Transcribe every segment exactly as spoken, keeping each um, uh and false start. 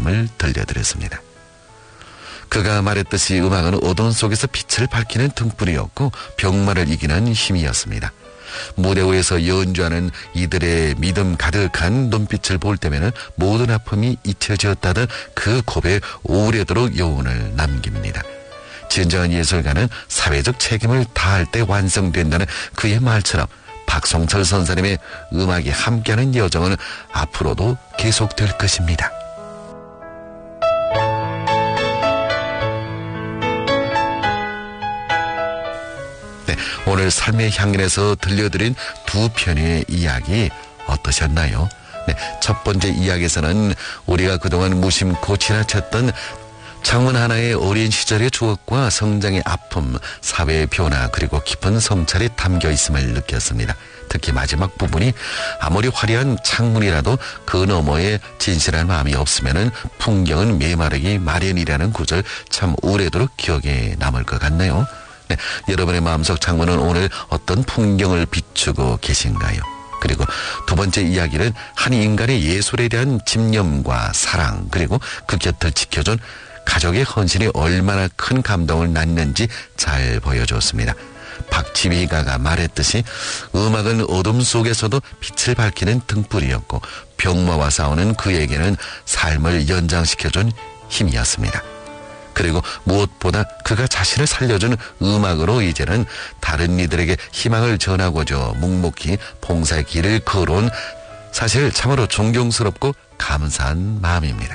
음성을 들려드렸습니다. 그가 말했듯이 음악은 어둠 속에서 빛을 밝히는 등불이었고 병마를 이기는 힘이었습니다. 무대 위에서 연주하는 이들의 믿음 가득한 눈빛을 볼 때면은 모든 아픔이 잊혀졌다던 그 고백 오래도록 여운을 남깁니다. 진정한 예술가는 사회적 책임을 다할 때 완성된다는 그의 말처럼 박성철 선생님의 음악이 함께하는 여정은 앞으로도 계속될 것입니다. 네, 오늘 삶의 향연에서 들려드린 두 편의 이야기 어떠셨나요? 네, 첫 번째 이야기에서는 우리가 그동안 무심코 지나쳤던 창문 하나의 어린 시절의 추억과 성장의 아픔, 사회의 변화 그리고 깊은 성찰이 담겨 있음을 느꼈습니다. 특히 마지막 부분이 아무리 화려한 창문이라도 그 너머에 진실한 마음이 없으면 풍경은 메마르기 마련이라는 구절 참 오래도록 기억에 남을 것 같네요. 네, 여러분의 마음속 창문은 오늘 어떤 풍경을 비추고 계신가요? 그리고 두 번째 이야기는 한 인간의 예술에 대한 집념과 사랑 그리고 그 곁을 지켜준 가족의 헌신이 얼마나 큰 감동을 낳는지 잘 보여줬습니다. 박지휘가가 말했듯이 음악은 어둠 속에서도 빛을 밝히는 등불이었고 병마와 싸우는 그에게는 삶을 연장시켜준 힘이었습니다. 그리고 무엇보다 그가 자신을 살려준 음악으로 이제는 다른 이들에게 희망을 전하고자 묵묵히 봉사의 길을 걸어온 사실 참으로 존경스럽고 감사한 마음입니다.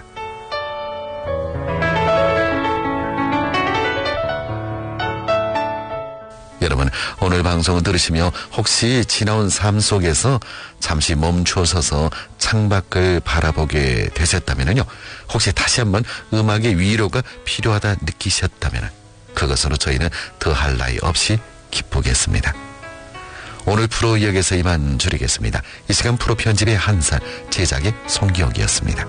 여러분, 오늘 방송을 들으시며 혹시 지나온 삶 속에서 잠시 멈춰서서 창밖을 바라보게 되셨다면요, 혹시 다시 한번 음악의 위로가 필요하다 느끼셨다면 그것으로 저희는 더할 나위 없이 기쁘겠습니다. 오늘 프로 여기서 이만 줄이겠습니다. 이 시간 프로 편집의 한살, 제작의 송기혁이었습니다.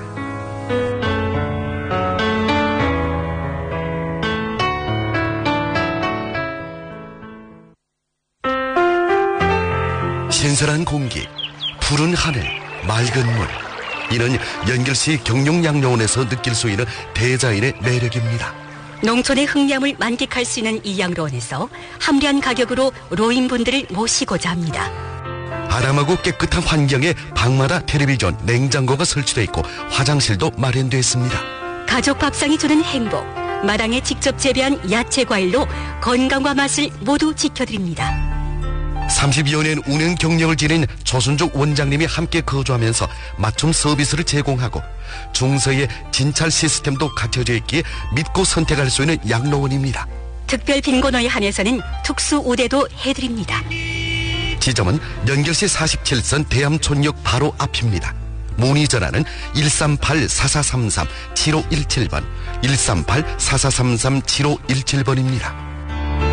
신선한 공기, 푸른 하늘, 맑은 물. 이는 연결시 경룡양로원에서 느낄 수 있는 대자연의 매력입니다. 농촌의 흥냠을 만끽할 수 있는 이 양로원에서 합리한 가격으로 노인분들을 모시고자 합니다. 아담하고 깨끗한 환경에 방마다 텔레비전, 냉장고가 설치되어 있고 화장실도 마련되어 있습니다. 가족 밥상이 주는 행복, 마당에 직접 재배한 야채 과일로 건강과 맛을 모두 지켜드립니다. 삼십여 년 운영 경력을 지닌 조순족 원장님이 함께 거주하면서 맞춤 서비스를 제공하고 중서의 진찰 시스템도 갖춰져 있기에 믿고 선택할 수 있는 양로원입니다. 특별 빈곤호에 한해서는 특수 우대도 해드립니다. 지점은 연결시 사십칠 선 대암촌역 바로 앞입니다. 문의 전화는 일삼팔 사사삼삼 칠오일칠 번, 일삼팔 사사삼삼 칠오일칠 번입니다.